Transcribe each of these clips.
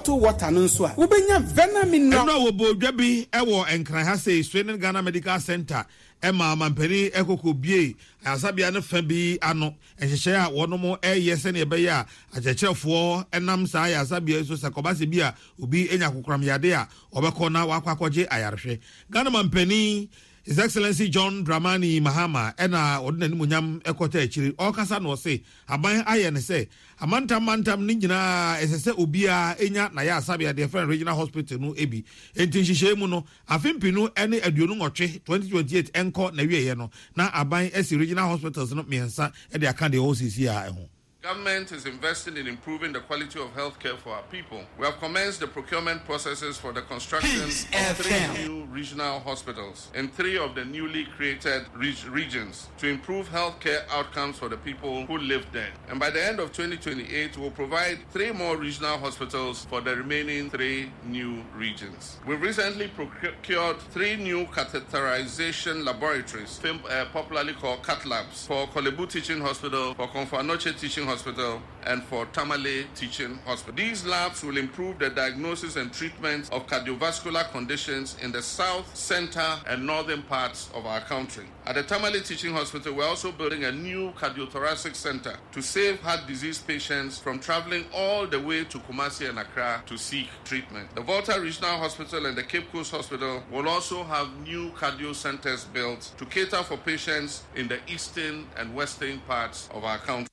bottle water no nso a wobenya Venom no wo dwabi ewo enkran ha say Sweden Ghana Medical Center Emma Mampeni ekoko bie asabia ne fa bi ano enhyehyɛ a wono mo eyese ne ebe ya akyekyerefoɔ enam saa ya asabia so sakobase bi a obi enya kokram yade a obekɔ na wakwakɔgye ayarehwe Ghana Mampeni His Excellency John Dramani Mahama ena odina nimunyam ekota echiri okasa no se aban aye ne se amantam ni nyina esese obia enya na ya asabia de friend regional hospital no ebi enti nhyehyɛ mu no afimpi no ene aduonu ngotwe 2028 enko na wieye no na aban esi regional hospitals no miensa e de aka de OCC a eho. Government is investing in improving the quality of healthcare for our people. We have commenced the procurement processes for the construction of 3 new regional hospitals in 3 of the newly created regions to improve healthcare outcomes for the people who live there. And by the end of 2028, we'll provide 3 more regional hospitals for the remaining 3 new regions. We've recently procured 3 new catheterization laboratories, popularly called cath labs, for Kolebu Teaching Hospital, for Konfanoche Teaching Hospital, and for Tamale Teaching Hospital. These labs will improve the diagnosis and treatment of cardiovascular conditions in the south, center, and northern parts of our country. At the Tamale Teaching Hospital, we're also building a new cardiothoracic center to save heart disease patients from traveling all the way to Kumasi and Accra to seek treatment. The Volta Regional Hospital and the Cape Coast Hospital will also have new cardio centers built to cater for patients in the eastern and western parts of our country.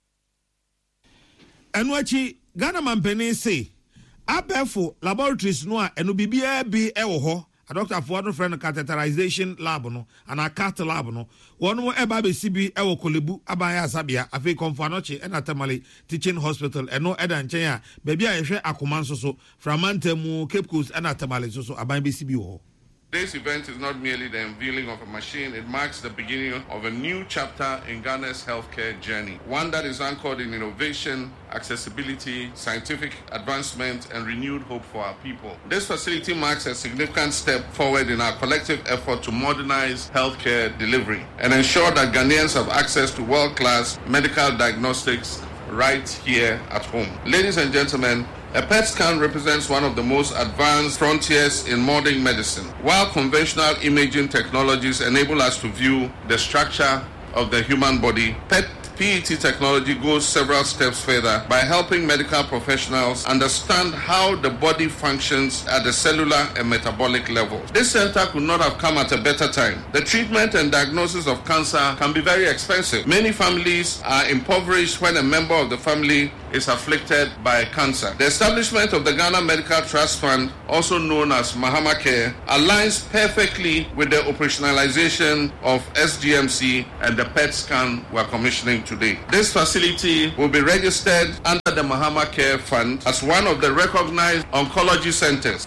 Enwachi Ghana Mampeni say abefo laboratories no a eno bibia bi ewo ho a doctor for no friend catheterization lab no and a cath lab no wono eba be sibi ewo Kolebu abaya asabia afi Konfanoche and Tamale Teaching Hospital eno eda nchen a baby a yehwe Akoma so Framantemu Cape Coast and Tamale so aban be sibi ho. This event is not merely the unveiling of a machine, it marks the beginning of a new chapter in Ghana's healthcare journey, one that is anchored in innovation, accessibility, scientific advancement, and renewed hope for our people. This facility marks a significant step forward in our collective effort to modernize healthcare delivery and ensure that Ghanaians have access to world-class medical diagnostics right here at home. Ladies and gentlemen, a PET scan represents one of the most advanced frontiers in modern medicine. While conventional imaging technologies enable us to view the structure of the human body, PET technology goes several steps further by helping medical professionals understand how the body functions at the cellular and metabolic levels. This center could not have come at a better time. The treatment and diagnosis of cancer can be very expensive. Many families are impoverished when a member of the family is afflicted by cancer. The establishment of the Ghana Medical Trust Fund, also known as Mahama Care, aligns perfectly with the operationalization of SGMC and the PET scan we're commissioning today. This facility will be registered under the Mahama Care Fund as one of the recognized oncology centers.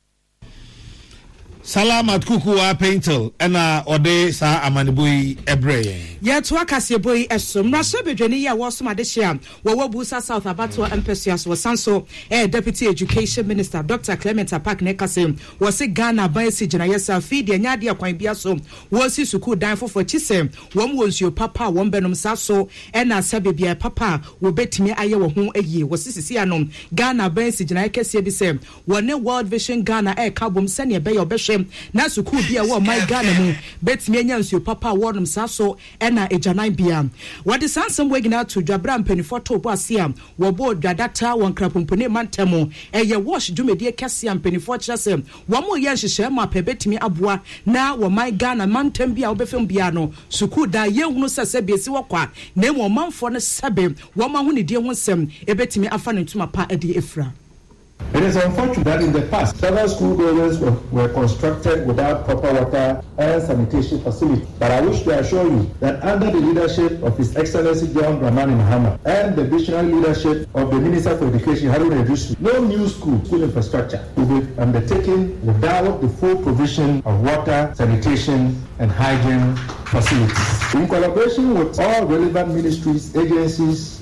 Salamat Kukuwa Paintel ena ode sa amanibui ebreye. Ya to akase boy eso mrasha bedwani ya wo som adehia wo busa South Abato Empesias wo sanso Deputy Education Minister Dr. Clement Apak Nekase wo se Ghana ban si gina yesa feed ya nyade akwan bia so wo si suku dan fofo chisem wo nsuo papa wo benom saso ena sabe bia papa wo betimi aye wo ho ayi wo sisisi anom Ghana ban si gina kese bi se wo ne World Vision Ghana kabom sene be yo behwe na suku bia wo my Ghana mu betimi anya nsuo papa wo nom saso ena ejanan bia what is ansem wegina to dwabra mpanifo to bo asia wo bo dwadata won krapompone mantemo eye wash dwumedie kase mpanifo kyerese wo mo ye hyehye ma pebetimi aboa na wo my Ghana mantem bia wo befem bia no suku da ye hunu sese biesi wo kwa na mo manfo ne sebe wo ma hunu die ho sem ebetimi afa ne ntuma pa ade efra. It is unfortunate that in the past, several school buildings were constructed without proper water and sanitation facilities. But I wish to assure you that under the leadership of His Excellency John Dramani Mahama and the visionary leadership of the Minister for Education, Haruna Iddrisu, no new school infrastructure will be undertaken without the full provision of water, sanitation, and hygiene facilities. In collaboration with all relevant ministries, agencies,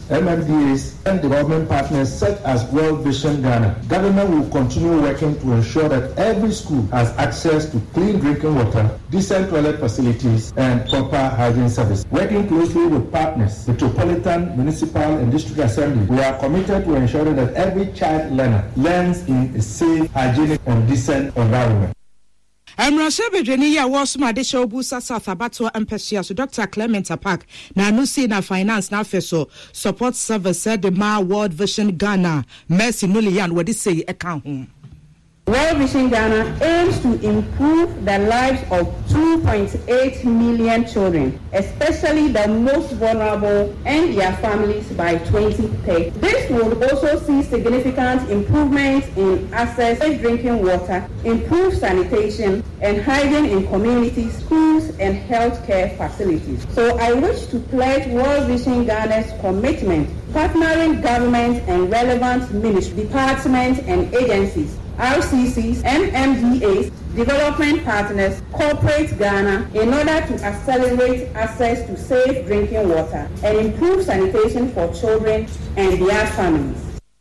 MMDAs, and development partners such as World Vision Ghana, government will continue working to ensure that every school has access to clean drinking water, decent toilet facilities, and proper hygiene service. Working closely with partners, Metropolitan, Municipal, and District Assembly, we are committed to ensuring that every child learner learns in a safe, hygienic, and decent environment. Emrashe Bedreni ya wasuma de Shobusa South Abato Empesia so Dr. Clement Apak na nusi na finance na feso support service said the Ma World Vision Ghana Mercy Nulian what say account home. World Vision Ghana aims to improve the lives of 2.8 million children, especially the most vulnerable and their families by 2030. This would also see significant improvements in access to drinking water, improved sanitation and hygiene in communities, schools and healthcare facilities. So I wish to pledge World Vision Ghana's commitment, partnering government and relevant ministries, departments and agencies, RCCs, MMDAs, development partners, corporate Ghana, in order to accelerate access to safe drinking water and improve sanitation for children and their families.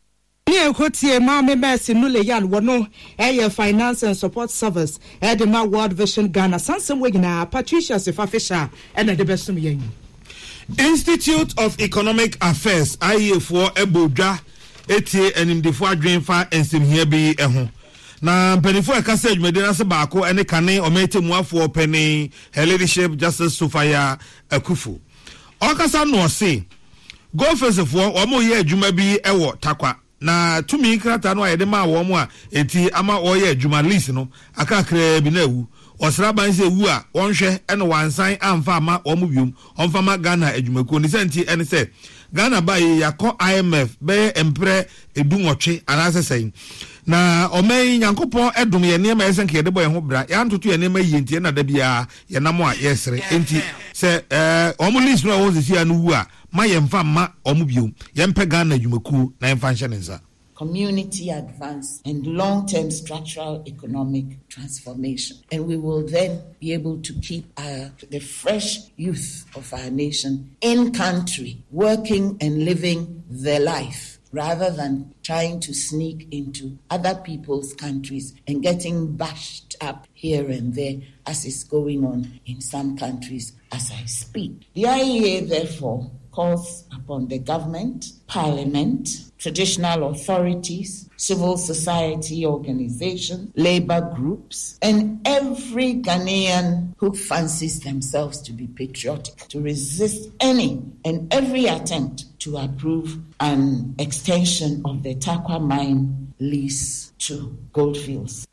Kotie Mame Mercy Nulian wono finance and support service the Ma World Vision Ghana Sansem Wegina Patricia Sefafisha and the bestum yen. Institute of Economic Affairs IE4 Ebodwa etie enimdefo adwenfa ensem hia bi eho na mpanifo ekasa adwumede se baako ene kane ometemuafo pani her leadership Justice Sofia Akufu okasa no se gofesefo omo ye adwuma bi ewo takwa na tumi krata no ayede ma wo mo a eti ama oye adwuma list no akakra bi na ewu osra ban se ewu a wonhwe ene wansan amfa ama omo biom onfa ma Ghana adwumako ni senti ene se Ghana ba yakọ IMF be empre edunwotwe anasesen na omen yankopon edum ye ne ma esenke de boy ho bra ya ntoto ye ne ma yenti na da bia ye namo a yesre enti se omo list no wo sisi anu wu a ma ye mfa ma omo biom ye mpe Ghana adwumaku na mfa nhye ne nsa. Community advance and long-term structural economic transformation. And we will then be able to keep the fresh youth of our nation in country, working and living their life, rather than trying to sneak into other people's countries and getting bashed up here and there, as is going on in some countries as I speak. The IEA, therefore, calls upon the government, parliament, traditional authorities, civil society organizations, labor groups, and every Ghanaian who fancies themselves to be patriotic to resist any and every attempt to approve an extension of the Tarkwa mine lease to Goldfields.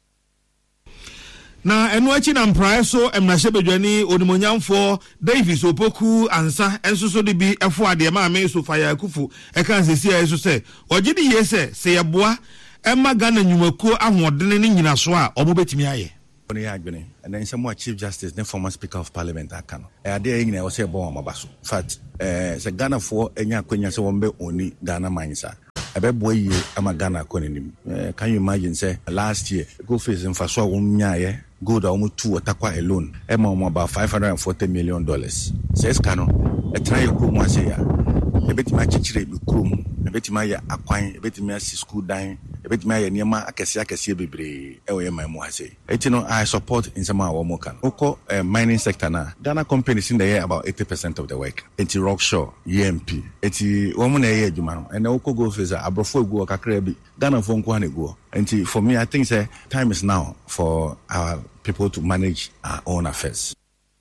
Na enuachi na mprae so emnahye bedwani onimonyamfo Davis Opoku ansa ensoso de bi efo ade ma ame Sofia Akufu eka sesi eso se ogidi yese se yeboa emma Ghana nyumakuo ahodene ne nyina so a omo betimi aye oni adwene and then some Chief Justice the former Speaker of Parliament akano ade nyina wo se bon amabaso fact se Ghana for enya kwanya se wombe oni Ghana mansa ebebo yi ama Ghana konenim can you imagine say last year go face in faso wonyaye gold almost two Tarkwa alone about $540 million says cano a try room was here a bit my chichire be crum a bit my aquine a bit my school dying a bit my nearma akasia bebre my moise I support in some our mokan oko mining sector na Ghana companies in the year about 80% of the work enti Rockshore EMP enti woman a juma and oko go face abrofo go kakrebi Ghana phone ko go enti for me I think say time is now for our people to manage our own affairs.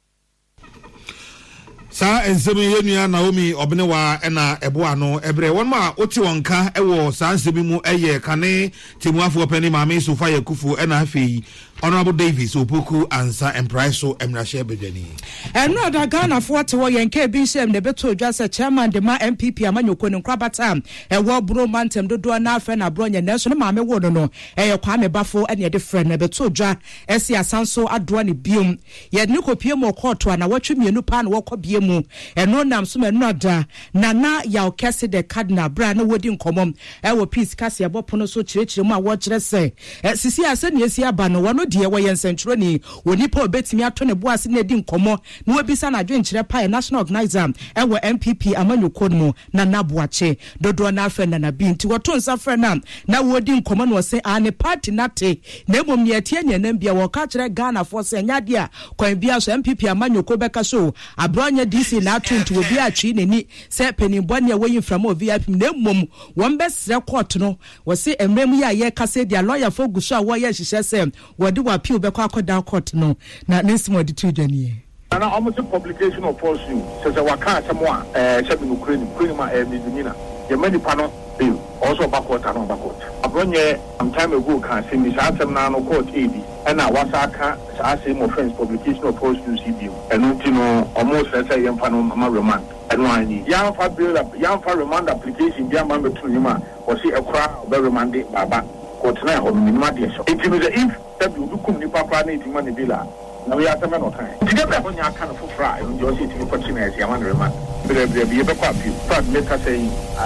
Sa ensemi yenua Naomi Obenewa ena eboa no ebre wonma oti wonka ewo sa nsemi mu eye kane temuafo pani Mame Sofia Akufu ena afei Honorable Davis Opoku ansa empriso emrahye bedwani eno da Ghana fo te wo yenka bi nsem ne beto dwa se chairman de ma MPP amanyoko ne nkrabata ewo bro mantem dodo na afa na bro nya nenso ne Mame wo no eye Kwame Bafo ene de friend ne beto dwa esi asanso adoa ne biom ye ne kopie mo court na watwe mienu pa na wokọ biem mu eno nam so eno da nana ya okese de cardinal bra na wodi nkomom ewo peace kase abopono so kirekire mu a wo kire se sisi ase ne esi aba no wono de wo yensentro ni wonipa obetimi ato ne boase na di nkomo na wobisa na adwenkire pa national organizer ewo MPP amanyoko mu na naboache dodo na afa na bi nti woto nsa fra na wodi nkomo no se ane party nate na emom ne atie ne nam bia wo ka kire Ghana for se nyade a kwan bia so MPP amanyoko beka so abronya DC na atonto obi a twi neni se penimbo ne woyi from VIP na emom won besre court no wo se emrem ya ye kase dia lawyer for guso a wo ye hihye se wodi wa appeal beka akoda court no na nsimo de tu dwanie and almost a publication of false news says I can't someone in Ukraine ma medunina ye many panel bill also backward and backward abronye some time ago can say this atem na no court AD and I was aka say my friends publication of false news bill and you know almost say yam panel mama remand and one yam for bill yam for remand application dia man betu hima or see a crowd be remanded baba court na ho minima de so it means if that you kum ni papa na itima ne bila na we atama no time together on your kind of fry and you see to opportunity I want to remand be be be kwa piu but make us say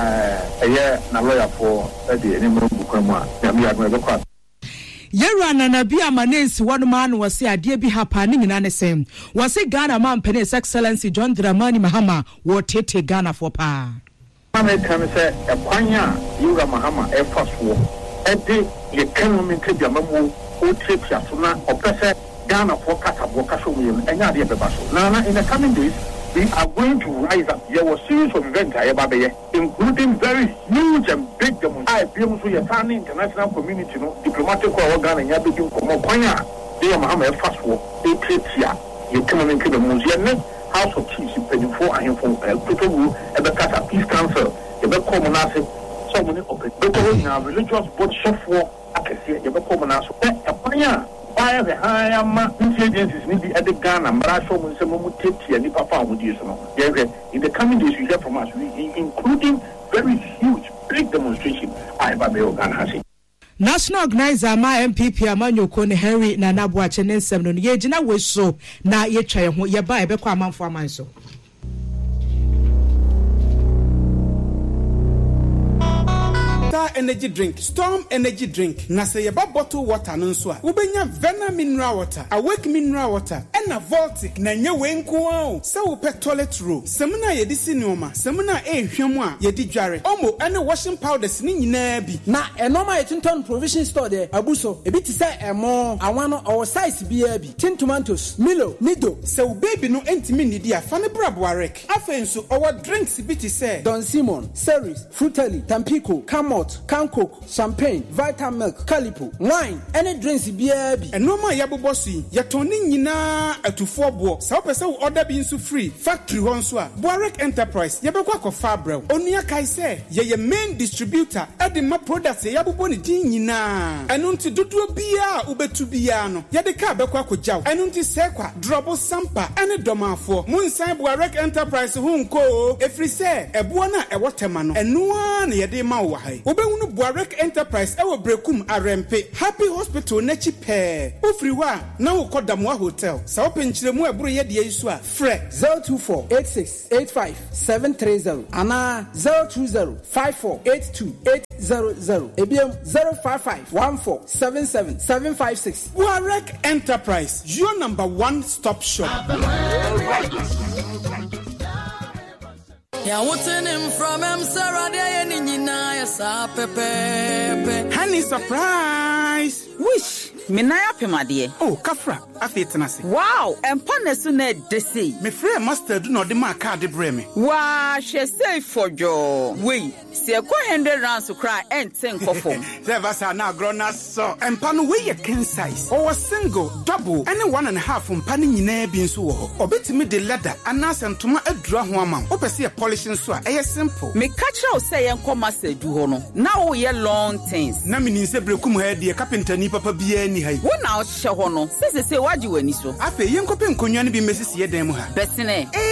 na lawyer for the animal bukama na me agba be kwa Yerana na bia manensi wanu manu wasi adie bi hapa ni nyina ne sem wasi Ghana man pene His Excellency John Dramani Mahama wo tete Ghana for pa ame kan say e kwanya Yura Mahama e faswo e de ye kanu ke bia mamu o tete asuna opese Ghana for katabo kasho mu enya de be baso na in the coming days we are going to rise up. There was a series of events including very huge and big demonstrations. I feel so the international community, diplomatic organ and Yabikin Komokoya, they are Mohammed Faswo, Ethiopia, economic museum, House of Chiefs, Penny for and from people who ever cut a peace council, ever common asset, so many of it. Because now religious board software, I can see ever common asset. Why the higher agencies need the other Ghana, Marasho, and some and Papa would use in the coming days you hear from us, including very huge, big demonstration. I Babel Ghana. National Organizer ma MPP amanyoko ne Henry na naboache ne nsem no ye gina we so na ye twa ho ye ba e be kwa amanfo amanso. Energy drink, Storm energy drink. Na say yeba bottle water no so a. Ubenya Vena mineral water, Awake mineral water, and a Voltic na nye we nko a. Se wo pe toilet roll. Semuna ye di sinoma, semuna ehwem a ye di dware. Omo ene washing powders ni nyina bi. Na enoma ye tinton provision store there. Abuso, ebi ti say emo, awano our size bi bi. Tin tomatoes, Milo, Nido. Se wo baby no entimi nidi a fa ne brabwarek. Afen so our drinks bi ti say Don Simon, Ceres, Fruteli, Tampico, Camot, Coke, Champagne, Vitamilk, Calipo, wine, any drinks BAB. And no my yabobosi, yatoni nyina atufo bo. Sa opese wo order bi nso free. Factory hon so a. Boarek Enterprise, yabekwa ko Fabrel. Onia kai say, ye main distributor e de ma products yabobo ni din nyina. Eno nti dodo bia ubetu bia no. Ye de ka bekwa ko jaw. Eno nti sekwa, drobo sampa, ene domafo. Munsan Boarek Enterprise hu nko. Efri say, ebo na e wotema no. Eno a na ye de ma wo hai. Unu Boarek Enterprise ewo brekum arempe Happy Hospital nechi pe ofriwa na ukodamwa hotel sa openchiremu eburu ye de yisu a fre 02486857730 ana 02054828800 ebiem 05514777756 Boarek Enterprise your number one stop shop. Yeah, what's in him from him, Sarah? They pepe. Honey, surprise! Wish me na yape madie. Oh, Kafra, afetenase. Wow, emponesu na desi. Me free master do not the mark card breme. Wow, she say for jo. We see a 100 rounds to cry and sing for phone. Sevasa na grown us so. Empano we a king size. Or single, double, and 1.5 from panning nyina bi nso wo. Obeti me the leather anas antoma adura ho ama. Opese a polishing so a simple. Me catch out say enko master du ho no. Now we long things. Na me nin se brekum ha de carpenter ni papa bia ni hai. Wo na o hye ho no. Say waji wani so. Afa yenkope nkonwa ne bi mesisi ye dan mu ha. Besene.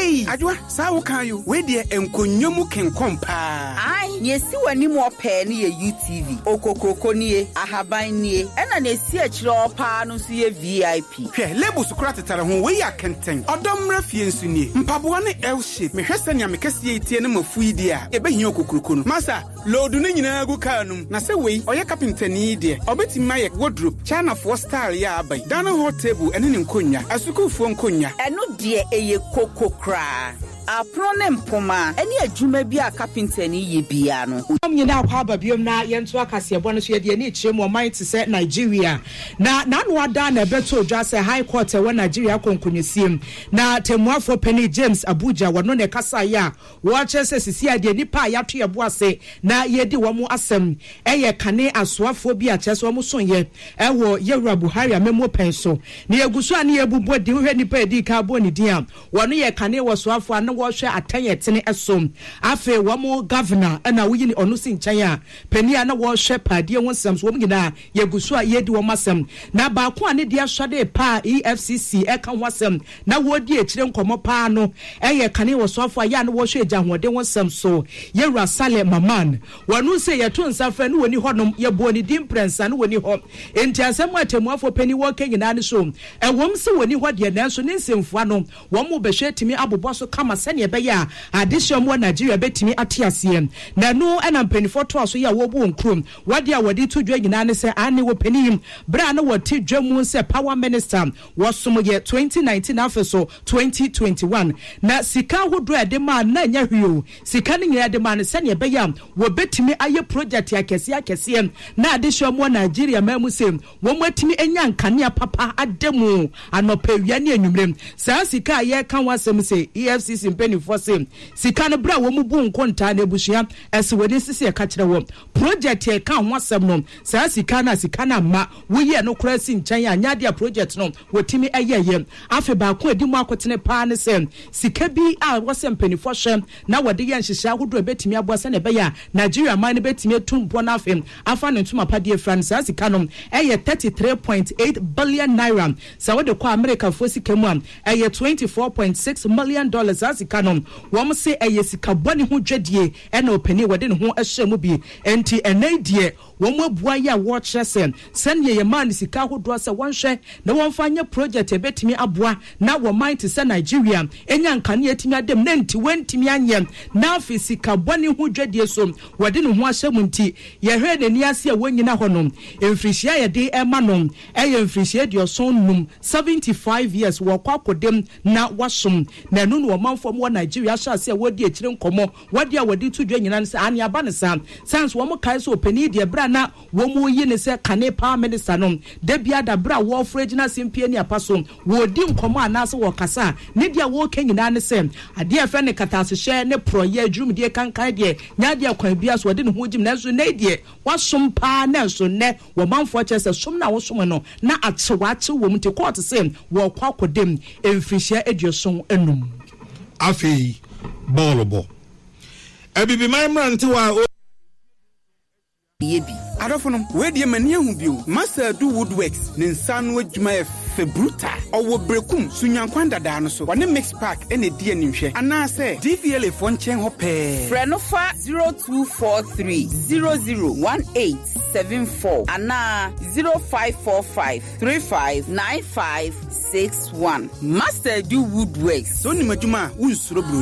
Hey, Adwa, sa wo kan yo. We de enkonyomu kenkom pa. Ai, yesi wani mo pe ni ye UTV. Okokroko ni ye, ahaban ni ye. Ena na esi akire opa no so ye VIP. Hwe, label so kura tetare ho we ya kenten. Odomra fie nsu ni. Mpaboa ne L shape. Me hwese nya mekase ye tie ne mafuyi dia. Ebe hia okokroko no. Masa, loadu ne nyina gu car num. Na se we, oye carpenter ni de. Obeti maye wardrobe. China for style ya abai. Dana hot table ene ne nkonya. Asukufuo nkonya. Eno de eye kokokra. Aprone mpoma eni adwuma bi a carpenter ni ye bia no nyina kwa babiom na yento akase ebo no so ye de ni chirem o mind to say Nigeria na no ada na beto dwa say high court we Nigeria konkunyesiem na temuafo Penny James Abuja wono ne kasa ya wo chese sisi ade nipa ya to yebo ase na ye di wo mu asem eye kane asoafo bi a chese wo mu sonye ewo Yewura Buhari amemo penso na yeguso ani ebubo di hwe nipa edi ka bo ni dia wono ye kane wo soafo an wo hwe atanyetene esom afe wo mu governor na wo yini onu sin chan Penny na wo hwe pade ho nsem so wo nyina yeguso a ye di wo masem na ba ko ane dia swade pa EFCC eka ho asem na wo di ekire nkomo pa no eye kane wo soafo ya na wo hwe agya hode ho nsem so Yewura Sale Maman wonu se ye to nsafa no woni honom ye bo ni dim prince na woni ho enti asem atemuafo Penny wo kenyina ne so ewom se woni ho de na so ne nsemfua no wo mu be hwe timi abobo so kama sene be ya addition mo Nigeria betimi atiase na no ana mpanifo to so ya wo bu nkrum wade a wade to dwa nyina ne se ane wo Penny bra na wate dwamu se power minister wo som ye 2019 afeso 2021 na sika hodo ade ma na nya hwio sika ne nyina de ma ne sene be ya wo betimi aye project akese na addition mo Nigeria mamu se wo matimi enya nkane papa ademu anopawia ne anwumrem sa sika ye kan wasem se EFCC mpanifo se sika ne bra wo mu bu nkonta na ebusua ese wodi sisi e ka kire wo project e kan ho asem no sa sika na ma wo ye no kura si nchan ya nya dia project no wotimi eyeye afi ba ko edi mu akotene pa ne se sika bi a wo se mpanifo hwe na wode ye nhihya hodo betimi abosa na be ya Nigeria man ne betimi etumpo na afi afa ne ntuma pade France sa sika no eye 33.8 billion naira sa wode ko America fo sika mu am eye 24.6 million dollars as canon wom se eye sika boni ho dwadie ena opani wode ne ho ahye mu bi enti enadie wom abua ya wo kyerese sane ye man sika hodo se wonhwe na wonfanya project ebetimi aboa na wo mind se Nigeria enya nkane atimi adem na nti wantimi anye na afi sika boni ho dwadie so wode ne ho ahye mu nti ye hwe ne ni ase a wonyina honom emfrihia ye de ema nom eye emfrihia de osonnum 75 years wo kwakodem na wasom na nu no manfo mo Nigeria sha se wodi ekire nkomo wodi a wodi to dwa nyina se ane aba ne sam sans wo mo kai so opani de bra na wo mo yi ne se kane pa minister no de bia da bra wo fragina simpie ni apaso wodi nkomo anase wo kasa ne dia wo ka nyina ne se ade afa ne katase hye ne proye adwum de kankan de nya de akwan bia so wodi ne ho jim na so ne de wasom pa na so ne wo manfo chese som na wo som no na achewache wo mte court se wo kwakodem emfrihia edioson enum afi bolobo ebibi maimrante wa yebi Adofono we de mani ahu bio Master do Woodworks ne nsanu adwuma e februta owo brekum sunyankwanda da no so wone mix pack ene die nimhwe anase DVL fo nchen ho pe Frenofa 0243001874 ana 0545359561 Master do Woodworks so ni madwuma unsuro